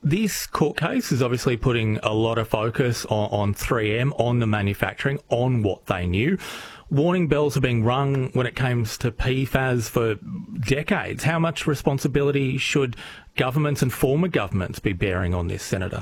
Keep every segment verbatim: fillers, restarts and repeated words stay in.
This court case is obviously putting a lot of focus on, on three M, on the manufacturing, on what they knew. Warning bells are being rung when it comes to P FAS for decades. How much responsibility should governments and former governments be bearing on this, Senator?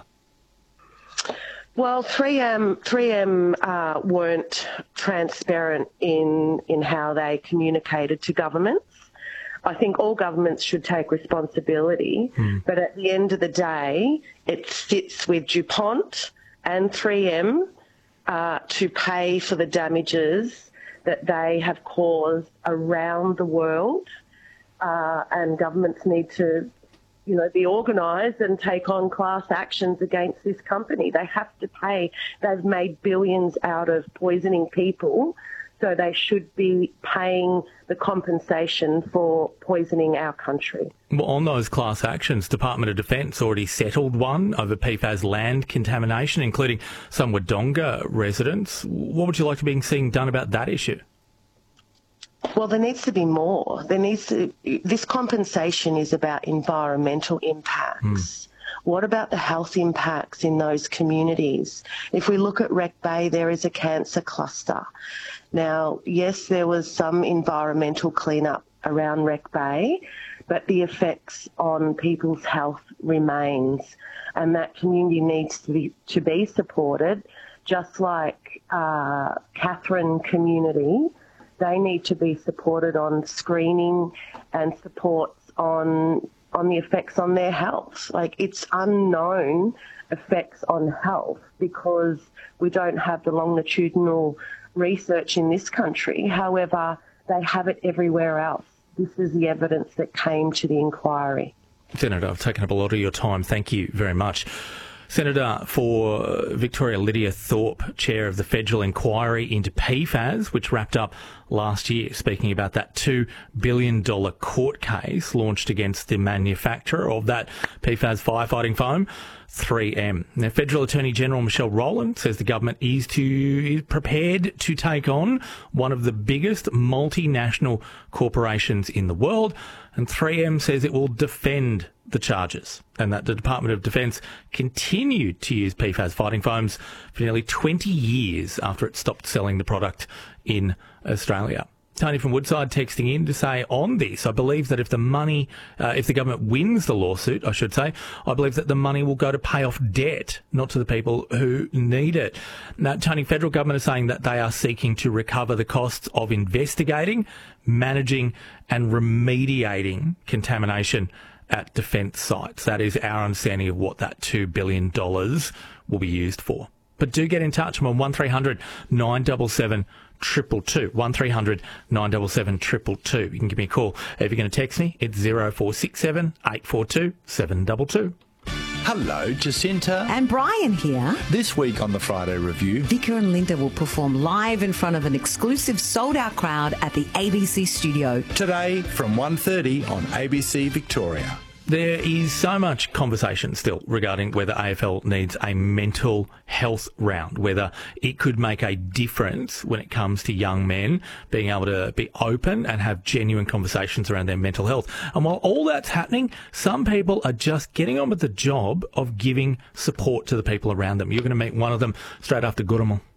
Well, three M, three M uh, weren't transparent in, in how they communicated to governments. I think all governments should take responsibility, mm. but at the end of the day, it sits with DuPont and three M uh, to pay for the damages that they have caused around the world, uh, and governments need to, you know, be organised and take on class actions against this company. They have to pay. They've made billions out of poisoning people, so they should be paying the compensation for poisoning our country. Well, on those class actions, Department of Defence already settled one over P FAS land contamination, including some Wodonga residents. What would you like to be seeing done about that issue? Well, there needs to be more. There needs to. This compensation is about environmental impacts. Mm. What about the health impacts in those communities? If we look at Wreck Bay, there is a cancer cluster. Now, yes, there was some environmental cleanup around Wreck Bay, but the effects on people's health remains, and that community needs to be to be supported, just like uh, Katherine community. They need to be supported on screening and supports on on the effects on their health. Like, it's unknown effects on health because we don't have the longitudinal research in this country. However, they have it everywhere else. This is the evidence that came to the inquiry. Senator, I've taken up a lot of your time. Thank you very much. Senator for Victoria, Lydia Thorpe, Chair of the Federal Inquiry into P FAS, which wrapped up last year, speaking about that two billion dollars court case launched against the manufacturer of that P FAS firefighting foam, three M. Now, Federal Attorney General Michelle Rowland says the government is to is prepared to take on one of the biggest multinational corporations in the world, and three M says it will defend the charges, and that the Department of Defence continued to use P FAS fighting foams for nearly twenty years after it stopped selling the product in Australia. Tony from Woodside texting in to say on this, I believe that if the money, uh, if the government wins the lawsuit, I should say, I believe that the money will go to pay off debt, not to the people who need it. Now, Tony, federal government is saying that they are seeking to recover the costs of investigating, managing and remediating contamination at defence sites. That is our understanding of what that two billion dollars will be used for. But do get in touch. I'm on one three hundred nine seven seven two two two. one three hundred nine seven seven two two two. You can give me a call. If you're going to text me, it's zero four six seven eight four two seven two two. Hello, Jacinta. And Brian here. This week on the Friday Review, Vicar and Linda will perform live in front of an exclusive sold-out crowd at the A B C studio. Today from one thirty on A B C Victoria. There is so much conversation still regarding whether A F L needs a mental health round, whether it could make a difference when it comes to young men being able to be open and have genuine conversations around their mental health. And while all that's happening, some people are just getting on with the job of giving support to the people around them. You're going to meet one of them straight after Gurumul.